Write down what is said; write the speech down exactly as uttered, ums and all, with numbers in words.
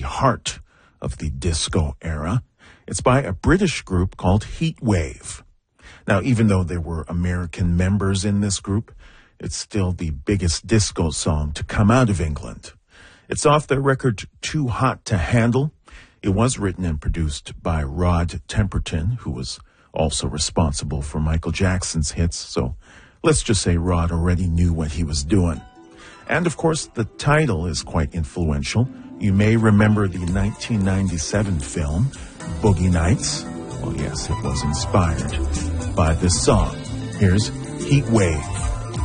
heart of the disco era. It's by a British group called Heat Wave. Now, even though there were American members in this group, it's still the biggest disco song to come out of England. It's off their record Too Hot to Handle. It was written and produced by Rod Temperton, who was also responsible for Michael Jackson's hits, so let's just say Rod already knew what he was doing. And of course, the title is quite influential. You may remember the nineteen ninety-seven film, Boogie Nights. Well, yes, it was inspired by this song. Here's Heat Wave.